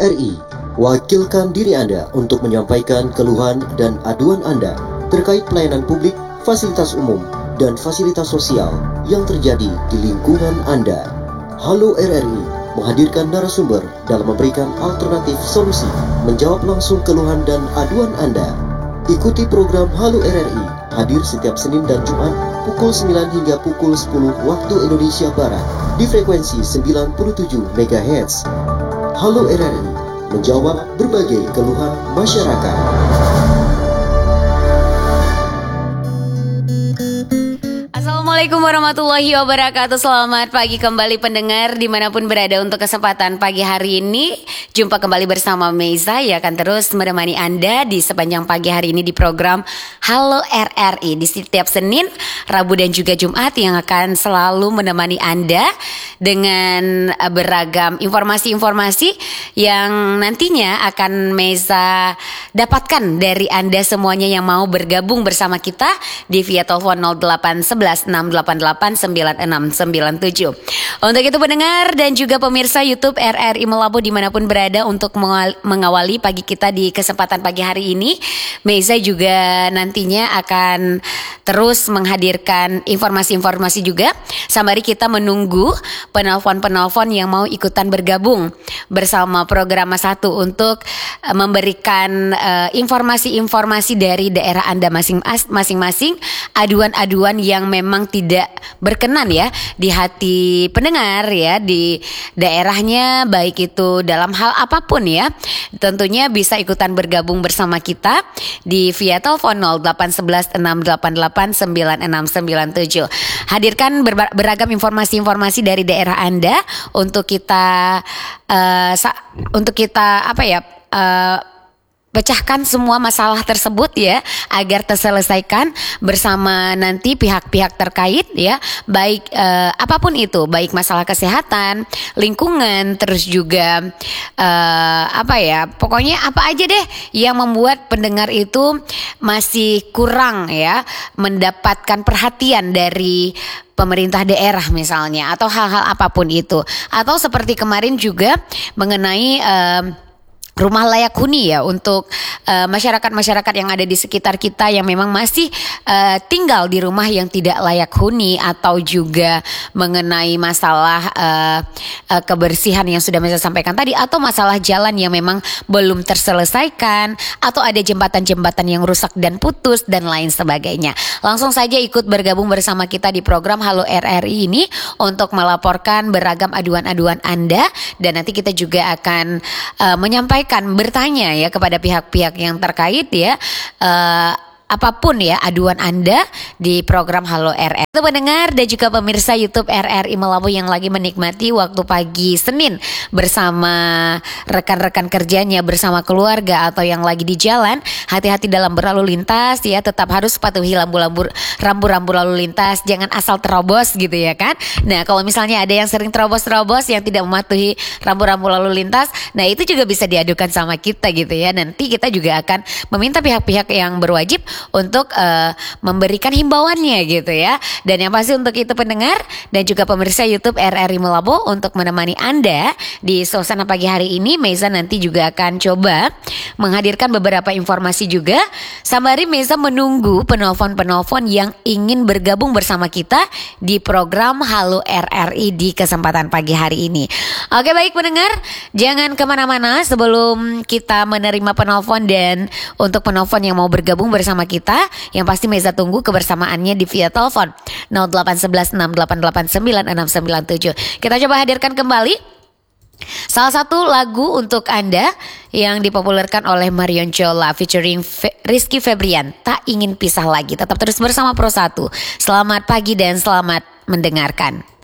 RRI. Wakilkan diri Anda untuk menyampaikan keluhan dan aduan Anda terkait pelayanan publik, fasilitas umum, dan fasilitas sosial yang terjadi di lingkungan Anda. Halo RRI menghadirkan narasumber dalam memberikan alternatif solusi, menjawab langsung keluhan dan aduan Anda. Ikuti program Halo RRI, hadir setiap Senin dan Jumat pukul 9 hingga pukul 10 waktu Indonesia Barat di frekuensi 97 MHz. Halo RRI, menjawab berbagai keluhan masyarakat. Assalamualaikum warahmatullahi wabarakatuh. Selamat pagi kembali pendengar dimanapun berada. Untuk kesempatan pagi hari ini jumpa kembali bersama Meiza yang akan terus menemani Anda di sepanjang pagi hari ini di program Halo RRI di setiap Senin, Rabu dan juga Jumat yang akan selalu menemani Anda dengan beragam informasi-informasi yang nantinya akan Meiza dapatkan dari Anda semuanya yang mau bergabung bersama kita di via telepon 0811 688 9697. Untuk itu pendengar dan juga pemirsa YouTube RRI Melabu dimanapun berada, untuk mengawali pagi kita di kesempatan pagi hari ini, Meiza juga nantinya akan terus menghadirkan informasi-informasi juga. Sembari kita menunggu penelpon-penelpon yang mau ikutan bergabung bersama program satu untuk memberikan informasi-informasi dari daerah Anda masing-masing, aduan-aduan yang memang tidak berkenan ya di hati pendengar ya di daerahnya, baik itu dalam hal apapun ya. Tentunya bisa ikutan bergabung bersama kita di via telepon 0811 688 9697. Hadirkan beragam informasi-informasi dari daerah Anda untuk kita pecahkan semua masalah tersebut ya, agar terselesaikan bersama nanti pihak-pihak terkait ya, baik apapun itu, baik masalah kesehatan, lingkungan, terus juga pokoknya apa aja deh yang membuat pendengar itu masih kurang ya mendapatkan perhatian dari pemerintah daerah misalnya, atau hal-hal apapun itu. Atau seperti kemarin juga mengenai rumah layak huni ya, untuk masyarakat-masyarakat yang ada di sekitar kita yang memang masih tinggal di rumah yang tidak layak huni, atau juga mengenai masalah kebersihan yang sudah saya sampaikan tadi, atau masalah jalan yang memang belum terselesaikan, atau ada jembatan-jembatan yang rusak dan putus dan lain sebagainya. Langsung saja ikut bergabung bersama kita di program Halo RRI ini untuk melaporkan beragam aduan-aduan Anda, dan nanti kita juga akan menyampaikan, bertanya ya kepada pihak-pihak yang terkait ya, apapun ya aduan Anda di program Halo RRI. Itu pendengar dan juga pemirsa YouTube RRI Melabu yang lagi menikmati waktu pagi Senin bersama rekan-rekan kerjanya, bersama keluarga, atau yang lagi di jalan, hati-hati dalam berlalu lintas ya, tetap harus patuhi rambu-rambu lalu lintas, jangan asal terobos gitu ya kan. Nah, kalau misalnya ada yang sering terobos-terobos yang tidak mematuhi rambu-rambu lalu lintas, nah itu juga bisa diadukan sama kita gitu ya. Nanti kita juga akan meminta pihak-pihak yang berwajib untuk memberikan himbauannya gitu ya. Dan yang pasti untuk itu pendengar dan juga pemirsa YouTube RRI Melabu, untuk menemani Anda di suasana pagi hari ini, Meiza nanti juga akan coba menghadirkan beberapa informasi juga, sembari Meiza menunggu penelpon-penelpon yang ingin bergabung bersama kita di program Halo RRI di kesempatan pagi hari ini. Oke, baik pendengar, jangan kemana-mana sebelum kita menerima penelpon. Dan untuk penelpon yang mau bergabung bersama kita, yang pasti Meiza tunggu kebersamaannya di via telepon 0811 688 9697. Kita coba hadirkan kembali salah satu lagu untuk Anda yang dipopulerkan oleh Marion Jola featuring Rizky Febrian, Tak Ingin Pisah Lagi. Tetap terus bersama Pro 1. Selamat pagi dan selamat mendengarkan.